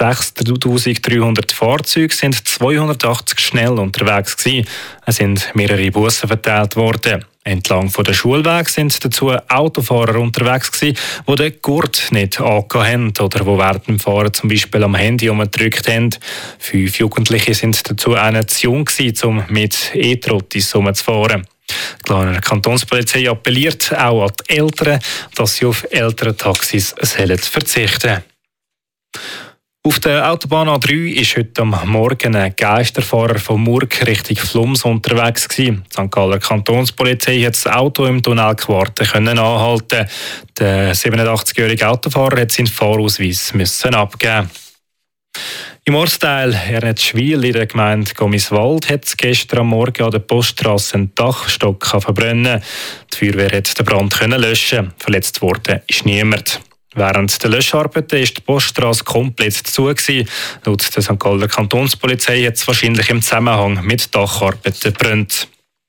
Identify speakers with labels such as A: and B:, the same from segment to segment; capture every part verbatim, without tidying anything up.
A: sechstausenddreihundert Fahrzeuge sind zweihundertachtzig schnell unterwegs gewesen. Es sind mehrere Busse verteilt worden. Entlang von der Schulweg sind dazu Autofahrer unterwegs gewesen, die den Gurt nicht angehabt haben oder die während dem Fahren zum Beispiel am Handy umgedrückt haben. Fünf Jugendliche sind dazu auch nicht zu jung gewesen, um mit E-Trottis umzufahren. Die Glarner Kantonspolizei appelliert auch an die Eltern, dass sie auf ältere Taxis verzichten sollen. Auf der Autobahn A drei ist heute am Morgen ein Geisterfahrer von Murg Richtung Flums unterwegs gewesen. Die Sankt Galler Kantonspolizei hat das Auto im Tunnel Quarten können anhalten. Der siebenundachtzigjährige Autofahrer hat seinen Fahrausweis müssen abgeben. Im Ortsteil Ernetschwil in der Gemeinde Gommiswald hat es gestern am Morgen an der Poststrasse einen Dachstock verbrennen. Die Feuerwehr hat den Brand können löschen. Verletzt worden ist niemand. Während der Löscharbeiten ist die Poststrasse komplett zu gewesen. Laut der Sankt Galler Kantonspolizei hat es wahrscheinlich im Zusammenhang mit Dacharbeiten gebrannt.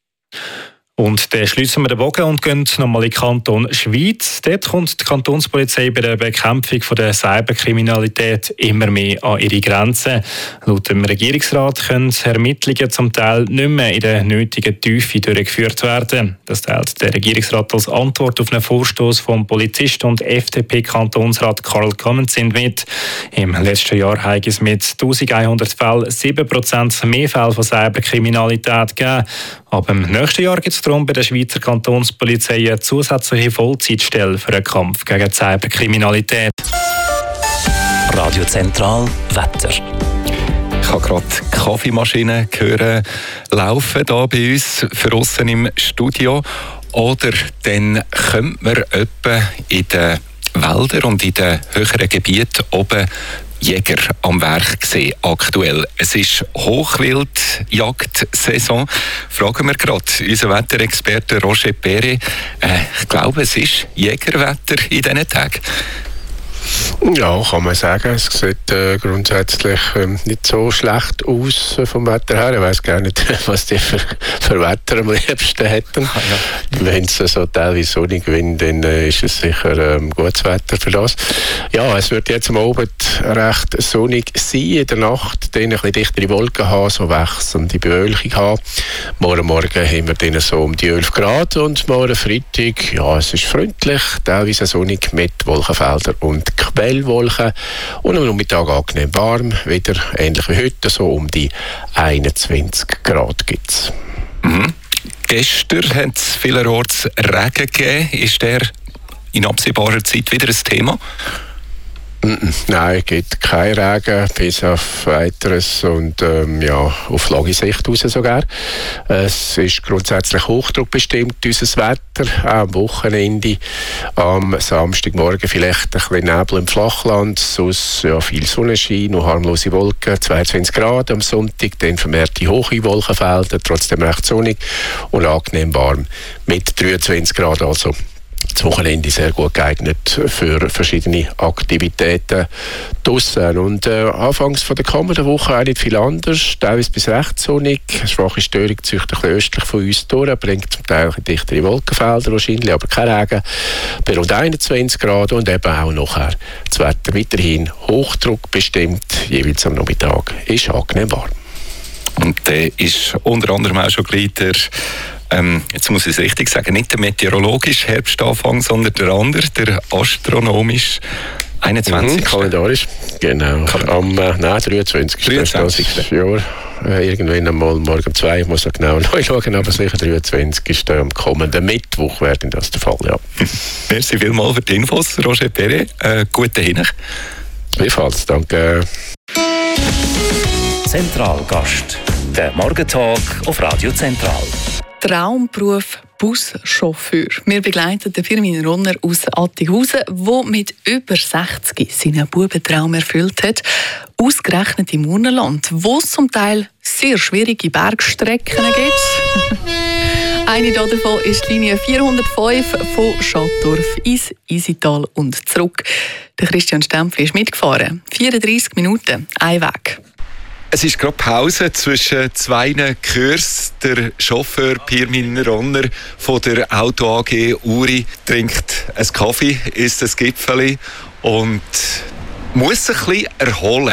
A: Und dann schliessen wir den Bogen und gehen nochmal in den Kanton Schwyz. Dort kommt die Kantonspolizei bei der Bekämpfung der Cyberkriminalität immer mehr an ihre Grenzen. Laut dem Regierungsrat können Ermittlungen zum Teil nicht mehr in der nötigen Tiefe durchgeführt werden. Das teilt der Regierungsrat als Antwort auf einen Vorstoß vom Polizist und F D P-Kantonsrat Karl Kammenzin mit. Im letzten Jahr hat es mit eintausendeinhundert Fällen sieben Prozent mehr Fälle von Cyberkriminalität gegeben. Ab dem nächsten Jahr gibt es darum bei der Schweizer Kantonspolizei eine zusätzliche Vollzeitstelle für den Kampf gegen die Cyberkriminalität.
B: Radio Zentral Wetter.
C: Ich habe gerade die Kaffeemaschine hören laufen hier bei uns draussen im Studio. Oder dann könnte man etwa in den Wäldern und in den höheren Gebieten oben Jäger am Werk sehen, aktuell. Es ist Hochwildjagdsaison. Fragen wir gerade unseren Wetterexperten Roger Perret. Äh, ich glaube, es ist Jägerwetter in diesen Tagen.
D: Ja, kann man sagen. Es sieht äh, grundsätzlich ähm, nicht so schlecht aus äh, vom Wetter her. Ich weiss gar nicht, was die für, für Wetter am liebsten hätten. Ah, ja. Wenn es so teilweise sonnig wird, dann äh, ist es sicher ähm, gutes Wetter für das. Ja, es wird jetzt am Abend recht sonnig sein. In der Nacht dann ein bisschen dichtere Wolken haben, so wechselnde Bewölkung haben. Morgen Morgen haben wir dann so um die elf Grad und morgen Freitag, ja, es ist freundlich, teilweise sonnig mit Wolkenfeldern und Quellwolken und am Nachmittag angenehm warm, wieder ähnlich wie heute, so um die einundzwanzig Grad gibt es.
C: Mhm. Gestern hat es vielerorts Regen gegeben. Ist der in absehbarer Zeit wieder ein Thema?
D: Nein, es gibt keinen Regen, bis auf weiteres und ähm, ja, auf lange Sicht raus sogar. Es ist grundsätzlich hochdruckbestimmt, unser Wetter, auch am Wochenende. Am Samstagmorgen vielleicht ein bisschen Nebel im Flachland, sonst ja, viel Sonnenschein, noch harmlose Wolken, zweiundzwanzig Grad am Sonntag, dann vermehrte hohe Wolkenfelder, trotzdem recht sonnig und angenehm warm mit dreiundzwanzig Grad also. Das Wochenende sehr gut geeignet für verschiedene Aktivitäten draussen. Und äh, anfangs von der kommenden Woche auch nicht viel anders. Teilweise bis recht sonnig. Eine schwache Störung zieht ein bisschen östlich von uns durch, bringt zum Teil dichtere Wolkenfelder wahrscheinlich, aber kein Regen. Bei rund einundzwanzig Grad und eben auch nachher das Wetter weiterhin Hochdruck bestimmt. Jeweils am Nachmittag ist angenehm warm.
C: Und der ist unter anderem auch schon gleich der Ähm, jetzt muss ich es richtig sagen, nicht der meteorologische Herbstanfang, sondern der andere, der astronomische einundzwanzigste
D: Mhm, kalendarisch, genau. Am äh, nein, dreiundzwanzigsten dreiundzwanzigsten Jahr. Äh, irgendwann einmal morgen um zwei, ich muss noch genau neu schauen, aber sicher dreiundzwanzig ist äh, am kommenden Mittwoch wäre das der Fall, ja.
C: Merci vielmals für die Infos, Roger Perret. Äh, guten Hinweis.
D: Ebenfalls, danke.
B: Zentralgast, der Morgentag auf Radio Zentral.
E: Traumberuf Buschauffeur. Wir begleiten den Firmin Ronner aus Attighausen, der mit über sechzig seinen Bubentraum erfüllt hat. Ausgerechnet im Urnerland, wo es zum Teil sehr schwierige Bergstrecken gibt. Eine davon ist die Linie vierhundertfünf von Schattdorf ins Isital und zurück. Der Christian Stempfli ist mitgefahren. vierunddreissig Minuten, ein Weg.
C: Es ist gerade Pause zwischen zwei Kurs. Der Chauffeur Pirmin Ronner von der Auto A G Uri trinkt einen Kaffee, isst ein Gipfeli und muss sich ein bisschen erholen.